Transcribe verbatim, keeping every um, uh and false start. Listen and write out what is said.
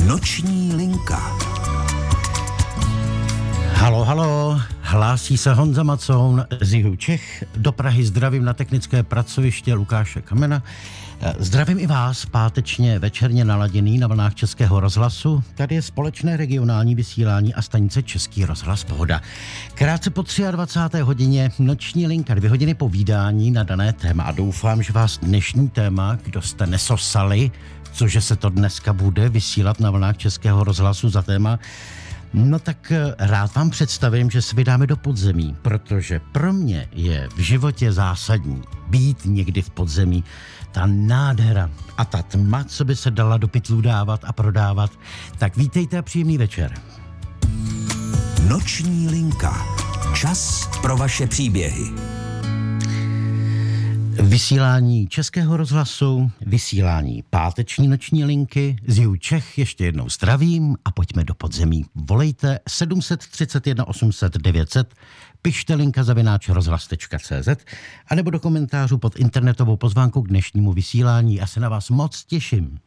Noční linka. Halo, halo, hlásí se Honza Macoun z jihu Čech. Do Prahy zdravím na technické pracoviště Lukáše Kamena. Zdravím i vás, pátečně večerně naladěný na vlnách Českého rozhlasu. Tady je společné regionální vysílání a stanice Český rozhlas Pohoda. Krátce po dvacáté třetí hodině noční linka, dvě hodiny povídání na dané téma. A doufám, že vás dnešní téma, kdo jste nesosali, cože se to dneska bude vysílat na vlnách Českého rozhlasu za téma, no tak rád vám představím, že se vydáme do podzemí, protože pro mě je v životě zásadní být někdy v podzemí. Ta nádhera a ta tma, co by se dala do pytlů dávat a prodávat. Tak vítejte a příjemný večer. Noční linka. Čas pro vaše příběhy. Vysílání Českého rozhlasu, vysílání páteční noční linky, z jihu Čech ještě jednou zdravím a pojďme do podzemí. Volejte sedm tři jedna osm set devět set, pište linka zavináč rozhlas tečka cé zet anebo do komentářů pod internetovou pozvánkou k dnešnímu vysílání. Já se na vás moc těším.